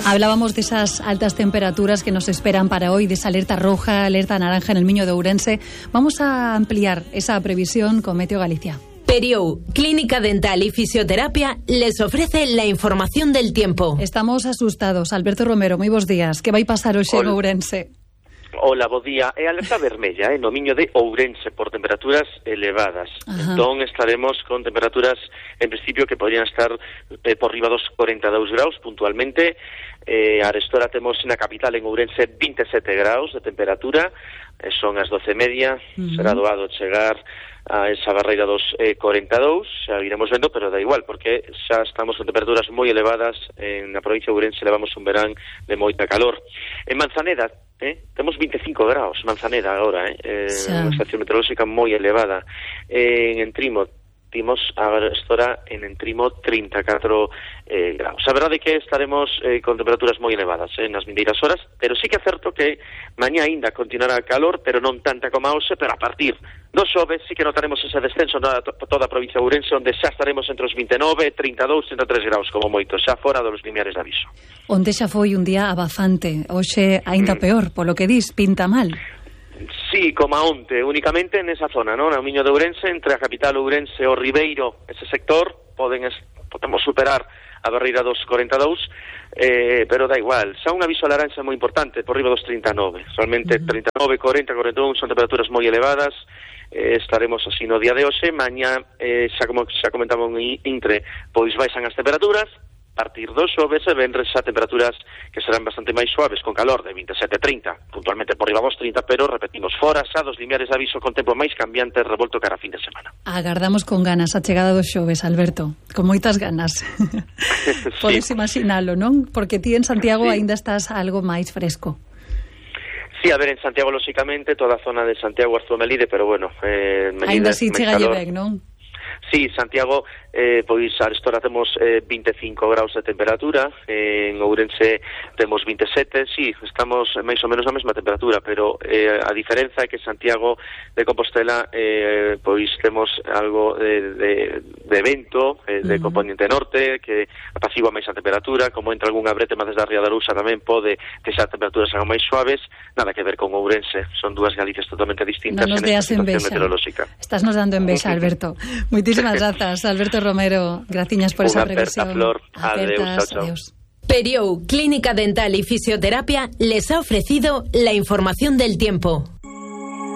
Hablábamos de esas altas temperaturas que nos esperan para hoy, de esa alerta roja, alerta naranja en el Miño de Ourense. Vamos a ampliar esa previsión con Meteo Galicia. Periou, Clínica Dental y Fisioterapia, les ofrece la información del tiempo. Estamos asustados. Alberto Romero, moi bons días. Que vai pasar hoxe en Ourense? Hola, bo día. É alerta vermella, no Miño de Ourense, por temperaturas elevadas. Ajá. Entón estaremos con temperaturas, en principio, que podrían estar por riba dos 42 graus, puntualmente. Arestora temos na capital, en Ourense, 27 graus de temperatura. Son as 12:30. Será doado chegar a esa barreira dos 42, xa iremos vendo, pero da igual, porque xa estamos con temperaturas moi elevadas. Na provincia de Ourense levamos un verán de moita calor. En Manzaneda, temos 25 graus, Manzaneda agora, unha estación meteorolóxica moi elevada. En Entrimo, timos a estora en Entrimo 34 graus. A verdade é que estaremos con temperaturas moi elevadas nas vindeiras horas, pero sí que é certo que mañá ainda continuará calor, pero non tanta como a hoxe, pero a partir do xoves sí que notaremos ese descenso na toda a provincia de Ourense, onde xa estaremos entre os 29, 32, 33 graus como moito, xa fora dos limiares de aviso. Onde xa foi un día abafante, hoxe aínda peor, polo que dis, pinta mal. Sí, como a onte, únicamente nesa zona, non? No Miño de Ourense, entre a capital Ourense e o Ribeiro, ese sector, podemos superar a barreira dos 42, pero da igual. Xa un aviso laranxa moi importante, por riba dos 39. Realmente 39, 40, 41 son temperaturas moi elevadas. Estaremos así no día de hoxe. Mañá, xa comentamos en Intre, pois baixan as temperaturas. A partir do xoves e venres a temperaturas que serán bastante máis suaves, con calor de 27-30, puntualmente por riba dos 30, pero repetimos, fora xa dos limiares de aviso con tempo máis cambiante revolto cara a fin de semana. Agardamos con ganas a chegada do xoves, Alberto, con moitas ganas. Podes imaginalo, non? Porque ti en Santiago aínda estás algo máis fresco. Sí, a ver, en Santiago, lóxicamente, toda a zona de Santiago, Arzo Melide, pero bueno... Aínda así chegalle ben, non? Sí, Santiago, pois arestora temos 25 graus de temperatura, en Ourense temos 27, sí, estamos máis ou menos na mesma temperatura, pero a diferenza é que Santiago de Compostela pois temos algo de vento, de componente norte, que apacigua máis a temperatura. Como entra algunha bretema desde a Ría da Arousa tamén pode que xa temperaturas algo máis suaves, nada que ver con Ourense, son dúas Galicias totalmente distintas en esta situación meteorolóxica. Estás nos dando envexa, Alberto. Moitísimas grazas, Alberto Romero. Graciñas por esa previsión. Flor. Adeus, chao. Adiós. Periou, Clínica Dental y Fisioterapia, les ha ofrecido la información del tiempo.